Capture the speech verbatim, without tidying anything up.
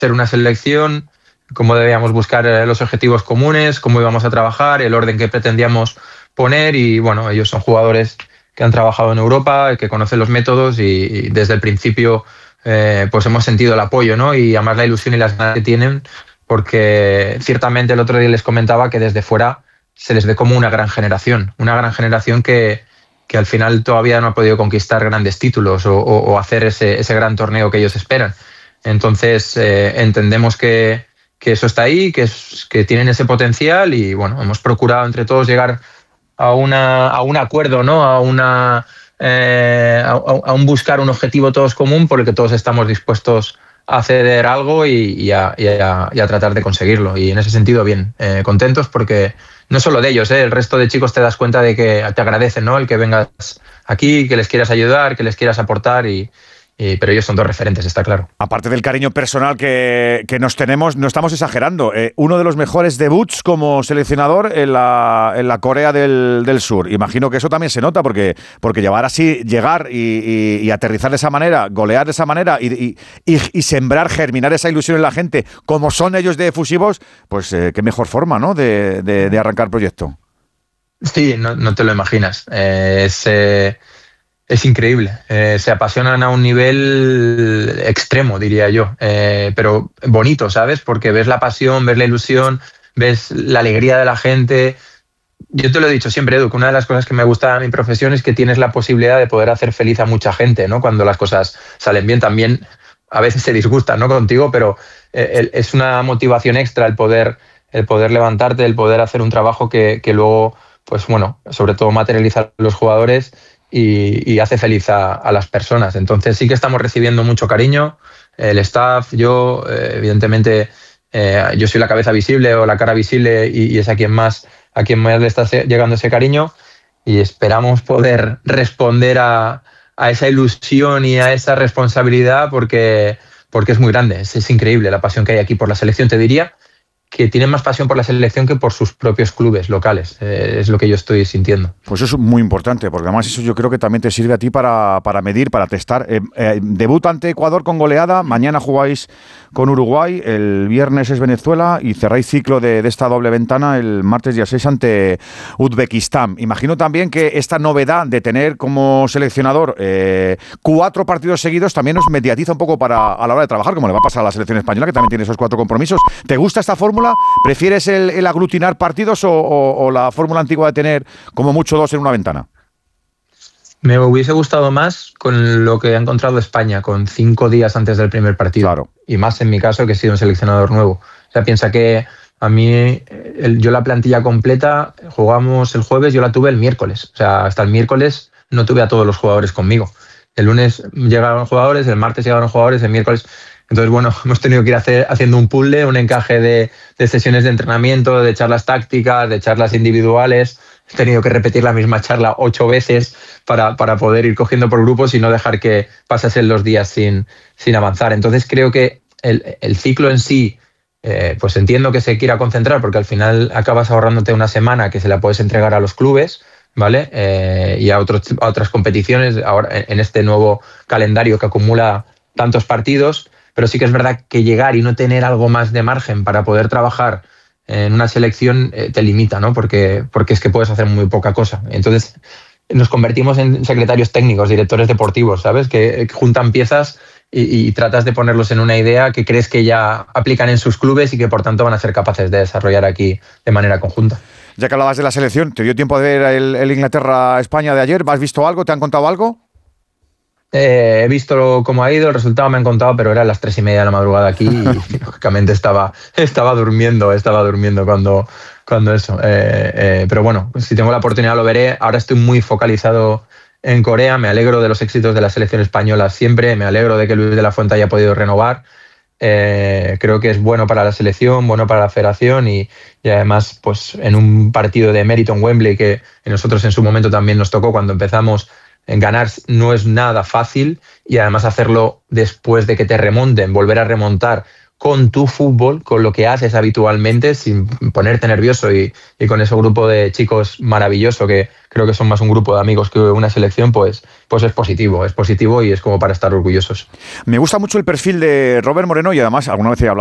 ser una selección, cómo debíamos buscar los objetivos comunes, cómo íbamos a trabajar, el orden que pretendíamos poner y bueno, ellos son jugadores que han trabajado en Europa, que conocen los métodos y, y desde el principio eh, pues hemos sentido el apoyo, ¿no? Y además la ilusión y las ganas que tienen, porque ciertamente el otro día les comentaba que desde fuera se les ve como una gran generación, una gran generación que, que al final todavía no ha podido conquistar grandes títulos o, o, o hacer ese, ese gran torneo que ellos esperan. Entonces eh, entendemos que, que eso está ahí, que, es, que tienen ese potencial y bueno, hemos procurado entre todos llegar a, una, a un acuerdo, ¿no? A, una, eh, a, a un buscar un objetivo todos común por el que todos estamos dispuestos a ceder algo y, y, a, y, a, y a tratar de conseguirlo. Y en ese sentido, bien, eh, contentos porque no solo de ellos, eh, el resto de chicos te das cuenta de que te agradecen, ¿no? El que vengas aquí, que les quieras ayudar, que les quieras aportar y... Y, pero ellos son dos referentes, está claro. Aparte del cariño personal que, que nos tenemos, no estamos exagerando. Eh, uno de los mejores debuts como seleccionador en la, en la Corea del, del Sur. Imagino que eso también se nota, porque, porque llevar así, llegar y, y, y aterrizar de esa manera, golear de esa manera y, y, y, y sembrar, germinar esa ilusión en la gente, como son ellos de efusivos, pues eh, qué mejor forma, ¿no?, de, de, de arrancar proyecto. Sí, no, no te lo imaginas. Eh, es... Eh... Es increíble, eh, se apasionan a un nivel extremo, diría yo, eh, pero bonito, ¿sabes? Porque ves la pasión, ves la ilusión, ves la alegría de la gente. Yo te lo he dicho siempre, Edu, que una de las cosas que me gusta de mi profesión es que tienes la posibilidad de poder hacer feliz a mucha gente, ¿no? Cuando las cosas salen bien, también a veces se disgustan, ¿no?, contigo, pero eh, es una motivación extra el poder, el poder levantarte, el poder hacer un trabajo que, que luego, pues bueno, sobre todo materializar a los jugadores Y, y hace feliz a, a las personas. Entonces sí que estamos recibiendo mucho cariño, el staff, yo, eh, evidentemente, eh, yo soy la cabeza visible o la cara visible y, y es a quien más a quien más le está llegando ese cariño y esperamos poder responder a, a esa ilusión y a esa responsabilidad porque, porque es muy grande, es, es increíble la pasión que hay aquí por la selección, te diría que tienen más pasión por la selección que por sus propios clubes locales. Eh, es lo que yo estoy sintiendo. Pues eso es muy importante, porque además eso yo creo que también te sirve a ti para, para medir, para testar. Eh, eh, debut ante Ecuador con goleada, mañana jugáis con Uruguay, el viernes es Venezuela y cerráis ciclo de, de esta doble ventana el martes día seis ante Uzbekistán. Imagino también que esta novedad de tener como seleccionador eh, cuatro partidos seguidos también os mediatiza un poco para, a la hora de trabajar, como le va a pasar a la selección española, que también tiene esos cuatro compromisos. ¿Te gusta esta fórmula? ¿Prefieres el, el aglutinar partidos o, o, o la fórmula antigua de tener como mucho dos en una ventana? Me hubiese gustado más con lo que ha encontrado España, con cinco días antes del primer partido. Claro. Y más en mi caso, que he sido un seleccionador nuevo. O sea, piensa que a mí, el, yo la plantilla completa, jugamos el jueves, yo la tuve el miércoles. O sea, hasta el miércoles no tuve a todos los jugadores conmigo. El lunes llegaron jugadores, el martes llegaron jugadores, el miércoles... Entonces, bueno, hemos tenido que ir hacer, haciendo un puzzle, un encaje de, de sesiones de entrenamiento, de charlas tácticas, de charlas individuales. He tenido que repetir la misma charla ocho veces para, para poder ir cogiendo por grupos y no dejar que pasasen los días sin, sin avanzar. Entonces, creo que el, el ciclo en sí, eh, pues entiendo que se quiera concentrar porque al final acabas ahorrándote una semana que se la puedes entregar a los clubes, ¿vale? Eh, y a, otros, a otras competiciones ahora en este nuevo calendario que acumula tantos partidos. Pero sí que es verdad que llegar y no tener algo más de margen para poder trabajar en una selección eh, te limita, ¿no? Porque, porque es que puedes hacer muy poca cosa. Entonces nos convertimos en secretarios técnicos, directores deportivos, ¿sabes? Que, que juntan piezas y, y tratas de ponerlos en una idea que crees que ya aplican en sus clubes y que por tanto van a ser capaces de desarrollar aquí de manera conjunta. Ya que hablabas de la selección, ¿te dio tiempo de ver el, el Inglaterra-España de ayer? ¿Has visto algo? ¿Te han contado algo? Eh, he visto cómo ha ido, el resultado me han contado, pero era las tres y media de la madrugada aquí y lógicamente estaba, estaba durmiendo, estaba durmiendo cuando, cuando eso. Eh, eh, pero bueno, si tengo la oportunidad lo veré. Ahora estoy muy focalizado en Corea, me alegro de los éxitos de la selección española siempre, me alegro de que Luis de la Fuente haya podido renovar. Eh, creo que es bueno para la selección, bueno para la federación y, y además pues en un partido de mérito en Wembley que a nosotros en su momento también nos tocó cuando empezamos. En ganar no es nada fácil y además hacerlo después de que te remonten, volver a remontar con tu fútbol, con lo que haces habitualmente, sin ponerte nervioso y, y con ese grupo de chicos maravilloso, que creo que son más un grupo de amigos que una selección, pues, pues es positivo, es positivo y es como para estar orgullosos. Me gusta mucho el perfil de Robert Moreno y además alguna vez he hablado